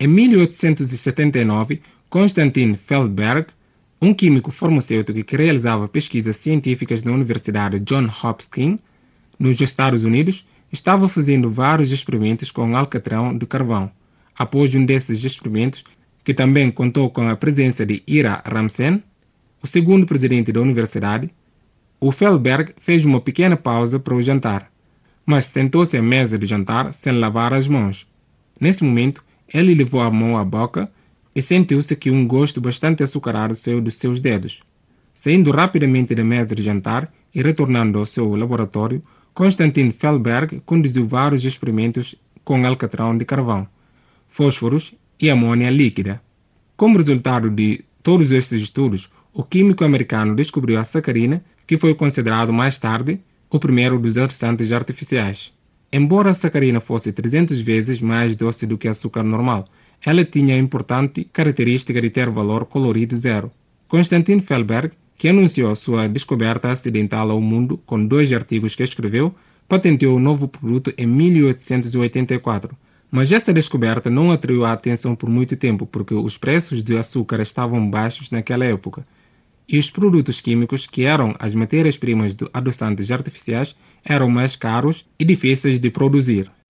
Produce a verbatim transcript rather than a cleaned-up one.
Em mil oitocentos e setenta e nove, Konstantin Feldberg, um químico farmacêutico que realizava pesquisas científicas na Universidade Johns Hopkins, nos Estados Unidos, estava fazendo vários experimentos com alcatrão de carvão. Após um desses experimentos, que também contou com a presença de Ira Ramsen, o segundo presidente da universidade, o Feldberg fez uma pequena pausa para o jantar, mas sentou-se à mesa de jantar sem lavar as mãos. Nesse momento, ele levou a mão à boca e sentiu-se que um gosto bastante açucarado saiu dos seus dedos. Saindo rapidamente da mesa de jantar e retornando ao seu laboratório, Konstantin Feldberg conduziu vários experimentos com alcatrão de carvão, fósforos e amônia líquida. Como resultado de todos esses estudos, o químico americano descobriu a sacarina, que foi considerado mais tarde o primeiro dos adoçantes artificiais. Embora a sacarina fosse trezentas vezes mais doce do que o açúcar normal, ela tinha a importante característica de ter valor colorido zero. Konstantin Feldberg, que anunciou sua descoberta acidental ao mundo com dois artigos que escreveu, patenteou o novo produto em mil oitocentos e oitenta e quatro. Mas esta descoberta não atraiu a atenção por muito tempo porque os preços de açúcar estavam baixos naquela época. E os produtos químicos, que eram as matérias-primas de adoçantes artificiais, eram mais caros e difíceis de produzir.